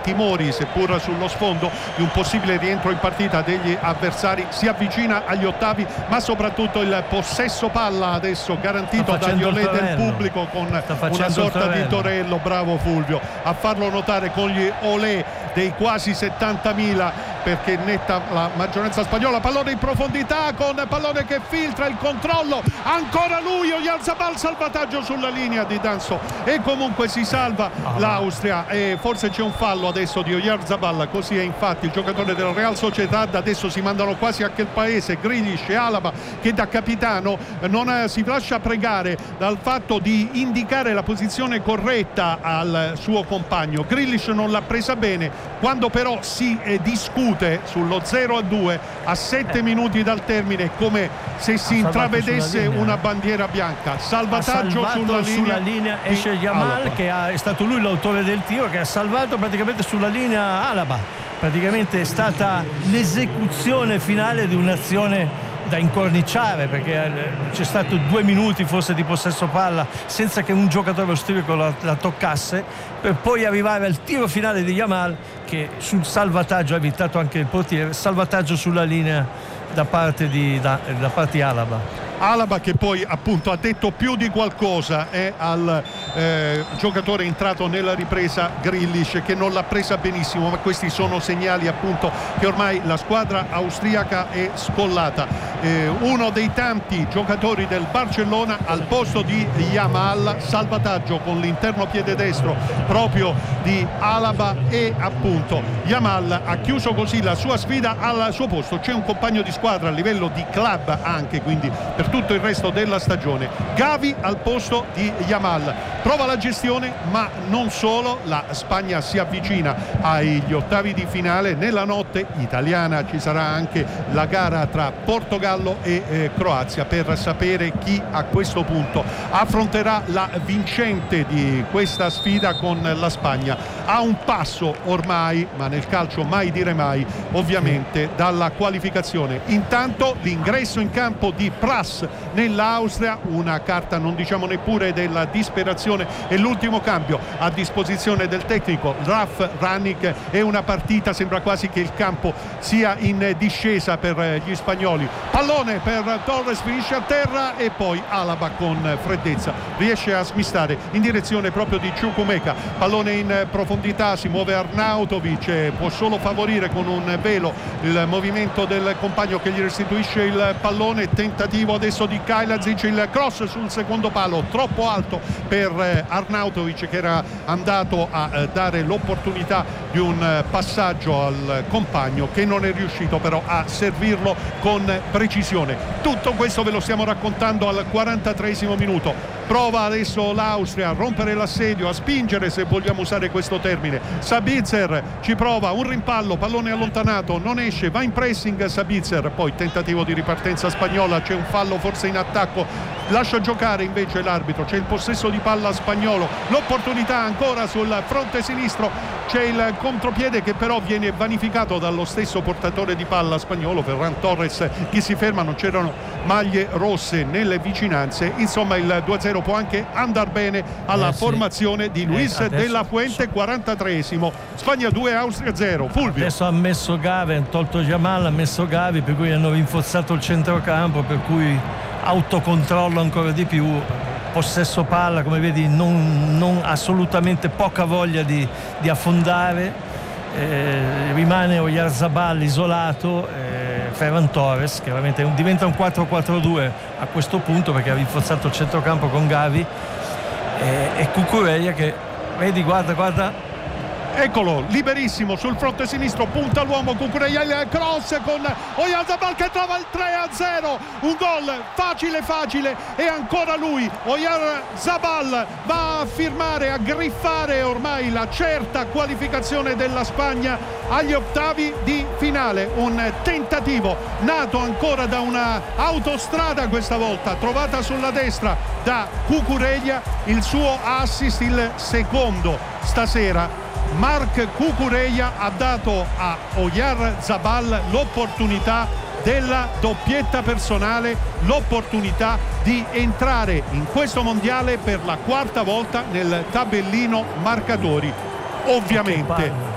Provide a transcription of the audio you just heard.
timori, seppur sullo sfondo, di un possibile rientro in partita degli avversari. Si avvicina agli ottavi, ma soprattutto il possesso palla adesso garantito dagli olè del pubblico con una sorta di torello. Bravo Fulvio a farlo notare, con gli olè dei quasi 70.000, perché netta la maggioranza spagnola. Pallone in profondità, con pallone che filtra, il controllo, ancora lui, Oyarzabal, salvataggio sulla linea di Danso e comunque si salva l'Austria. E forse c'è un fallo adesso di Oyarzabal, così è infatti il giocatore del Real Sociedad. Adesso si mandano quasi anche il paese, Grealish e Alaba, che da capitano non si lascia pregare dal fatto di indicare la posizione corretta al suo compagno. Grealish non l'ha presa bene, quando però si discute sullo 0-2 a 7 minuti dal termine, come se si intravedesse una bandiera bianca. Salvataggio sulla linea esce Yamal, che è stato lui l'autore del tiro, che ha salvato praticamente sulla linea Alaba. Praticamente è stata l'esecuzione finale di un'azione da incorniciare, perché c'è stato 2 minuti forse di possesso palla senza che un giocatore austriaco la toccasse, per poi arrivare al tiro finale di Yamal, che sul salvataggio ha evitato anche il portiere. Salvataggio sulla linea da parte di Alaba, che poi appunto ha detto più di qualcosa al giocatore entrato nella ripresa, Grealish, che non l'ha presa benissimo, ma questi sono segnali appunto che ormai la squadra austriaca è scollata. Uno dei tanti giocatori del Barcellona al posto di Yamal, salvataggio con l'interno piede destro proprio di Alaba, e appunto Yamal ha chiuso così la sua sfida. Al suo posto c'è un compagno di squadra a livello di club anche, quindi per tutto il resto della stagione, Gavi al posto di Yamal. Prova la gestione, ma non solo. La Spagna si avvicina agli ottavi di finale. Nella notte italiana ci sarà anche la gara tra Portogallo e Croazia, per sapere chi a questo punto affronterà la vincente di questa sfida con la Spagna. A un passo ormai, ma nel calcio mai dire mai, ovviamente, dalla qualificazione. Intanto l'ingresso in campo di Pras nell'Austria, una carta non diciamo neppure della disperazione, e l'ultimo cambio a disposizione del tecnico Ralf Rangnick. È una partita, sembra quasi che il campo sia in discesa per gli spagnoli. Pallone per Torres, finisce a terra, e poi Alaba con freddezza riesce a smistare in direzione proprio di Chukwuemeka. Pallone in profondità, si muove Arnautovic, può solo favorire con un velo il movimento del compagno che gli restituisce il pallone. Tentativo adesso di Kajlazic, il cross sul secondo palo, troppo alto per Arnautovic, che era andato a dare l'opportunità di un passaggio al compagno, che non è riuscito però a servirlo con precisione. Tutto questo ve lo stiamo raccontando al 43esimo minuto. Prova adesso l'Austria a rompere l'assedio, a spingere, se vogliamo usare questo termine. Sabitzer ci prova, un rimpallo, pallone allontanato, non esce, va in pressing Sabitzer, poi tentativo di ripartenza spagnola, c'è un fallo forse in attacco, lascia giocare invece l'arbitro, c'è il possesso di palla spagnolo, l'opportunità ancora sul fronte sinistro, c'è il contropiede che però viene vanificato dallo stesso portatore di palla spagnolo, Ferran Torres, che si ferma. Non c'erano maglie rosse nelle vicinanze. Insomma, il 2-0 può anche andare bene alla formazione di Luis de la Fuente. 43esimo, Spagna 2, Austria 0. Fulvio. Adesso ha messo Gavi, ha tolto Yamal, ha messo Gavi, per cui hanno rinforzato il centrocampo, per cui autocontrollo ancora di più, possesso palla, come vedi non assolutamente, poca voglia di affondare. Rimane Oyarzabal isolato, Ferran Torres, che veramente diventa un 4-4-2 a questo punto, perché ha rinforzato il centrocampo con Gavi, e Cucurella, che vedi, guarda, eccolo, liberissimo sul fronte sinistro, punta l'uomo Cucurella, il cross con Oyarzabal che trova il 3-0, un gol facile, e ancora lui, Oyarzabal, va a firmare, a griffare ormai la certa qualificazione della Spagna agli ottavi di finale. Un tentativo nato ancora da una autostrada, questa volta trovata sulla destra da Cucurella, il suo assist, il secondo stasera. Marc Cucurella ha dato a Oyarzabal l'opportunità della doppietta personale, l'opportunità di entrare in questo mondiale per la quarta volta nel tabellino marcatori. Ovviamente